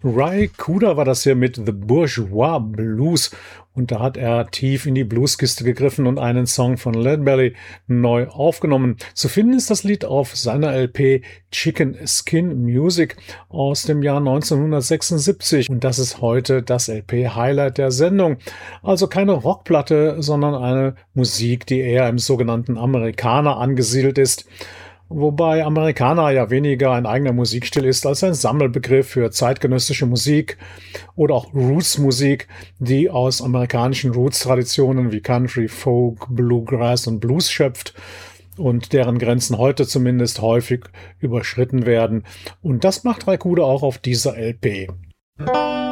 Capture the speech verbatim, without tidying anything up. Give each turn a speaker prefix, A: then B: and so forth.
A: Ry Cooder war das hier mit The Bourgeois Blues und da hat er tief in die Blueskiste gegriffen und einen Song von Leadbelly neu aufgenommen. Zu finden ist das Lied auf seiner L P Chicken Skin Music aus dem Jahr neunzehnhundertsechsundsiebzig und das ist heute das L P-Highlight der Sendung. Also keine Rockplatte, sondern eine Musik, die eher im sogenannten Amerikaner angesiedelt ist. Wobei Amerikaner ja weniger ein eigener Musikstil ist als ein Sammelbegriff für zeitgenössische Musik oder auch Roots-Musik, die aus amerikanischen Roots-Traditionen wie Country, Folk, Bluegrass und Blues schöpft und deren Grenzen heute zumindest häufig überschritten werden. Und das macht Ry Cooder auch auf dieser L P.